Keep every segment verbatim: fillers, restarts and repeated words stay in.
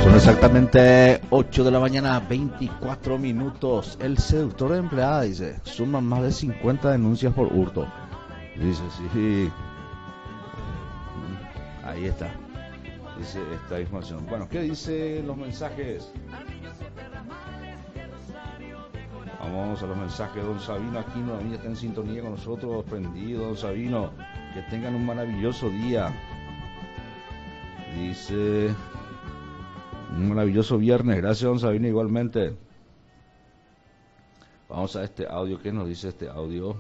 Son exactamente ocho de la mañana, veinticuatro minutos. El seductor de empleada dice, suman más de cincuenta denuncias por hurto. Dice, sí. Ahí está. Dice esta información. Bueno, ¿qué dicen los mensajes? Vamos a los mensajes. Don Sabino Aquino también está en sintonía con nosotros, prendido. Don Sabino, que tengan un maravilloso día. Dice, un maravilloso viernes. Gracias, don Sabino, igualmente. Vamos a este audio. ¿Qué nos dice este audio?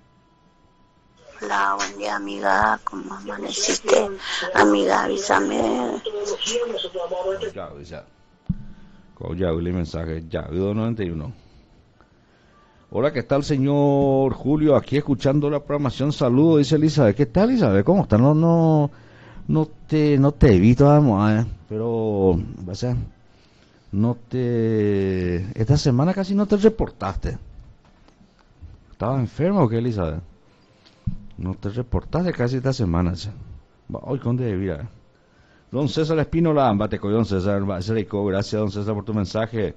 Hola, buen día, amiga. ¿Cómo amaneciste? Amiga, avísame. Ya, avisa. Ya, el mensaje. Ya, video noventa y uno. Hola, ¿qué tal, señor Julio? Aquí escuchando la programación. Saludos, dice Elizabeth. ¿Qué tal, Elizabeth? ¿Cómo está? No, no, no te, no te evito, vamos, eh, pero, o sea, no te, esta semana casi no te reportaste. ¿Estabas enfermo o qué, Elizabeth? No te reportaste casi esta semana, ¿sí? Hoy con de vida. Don César Espínola, bate con don César, gracias, don César, por tu mensaje.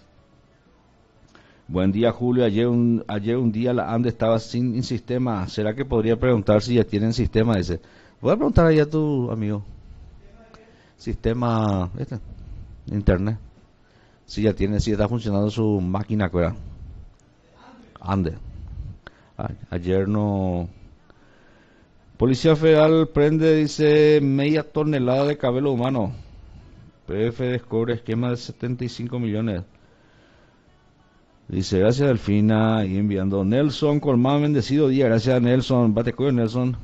Buen día, Julio. Ayer un, ayer un día la ANDE estaba sin sistema. ¿Será que podría preguntar si ya tienen sistema? Dice, voy a preguntar ahí a tu amigo. Sistema, este, internet. Si ya tiene, si está funcionando su máquina, ¿verdad? ANDE. A, ayer no. Policía Federal prende, dice, media tonelada de cabello humano. P F descubre esquema de setenta y cinco millones. Dice, gracias Delfina, y enviando Nelson Colmán, bendecido día, gracias a Nelson, bate cuello Nelson.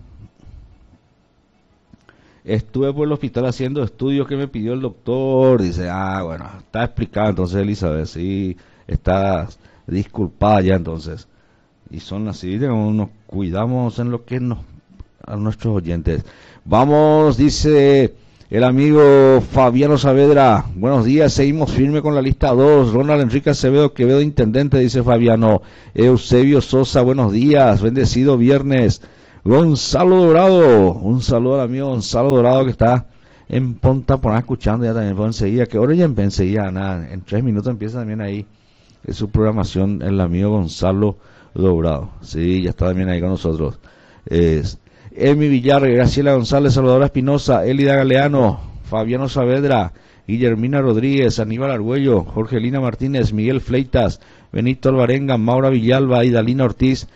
Estuve por el hospital haciendo estudios que me pidió el doctor, dice, ah, bueno, está explicado entonces Elizabeth, sí, está disculpada ya entonces. Y son así, nos cuidamos en lo que nos, a nuestros oyentes. Vamos, dice el amigo Fabiano Saavedra, buenos días, seguimos firme con la lista dos. Ronald Enrique Acevedo Quevedo, intendente, dice Fabiano. Eusebio Sosa, buenos días, bendecido viernes. Gonzalo Dorado, un saludo al amigo Gonzalo Dorado que está en Ponta por ahí escuchando ya también, pues enseguida, que ahora ya enseguida, nada, en tres minutos empieza también ahí es su programación el amigo Gonzalo Dorado, sí, ya está también ahí con nosotros. Es Emi Villar, Graciela González, Salvador Espinosa, Elida Galeano, Fabiano Saavedra, Guillermina Rodríguez, Aníbal Argüello, Jorgelina Martínez, Miguel Fleitas, Benito Alvarenga, Maura Villalba, Idalina Ortiz,